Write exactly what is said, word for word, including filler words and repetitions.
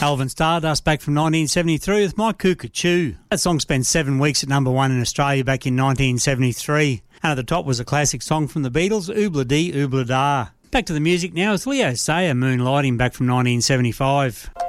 Alvin Stardust back from nineteen seventy-three with My Cuckoo. That song spent seven weeks at number one in Australia back in nineteen seventy-three. And at the top was a classic song from the Beatles, Oobla Dee Oobla Da. Back to the music now, it's Leo Sayer, Moonlighting, back from nineteen seventy-five.